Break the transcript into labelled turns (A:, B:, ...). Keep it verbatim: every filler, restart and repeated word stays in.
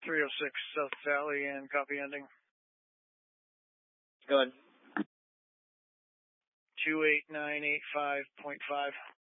A: three oh six South Valley and copy ending.
B: Go ahead.
A: two eight nine eight five point five.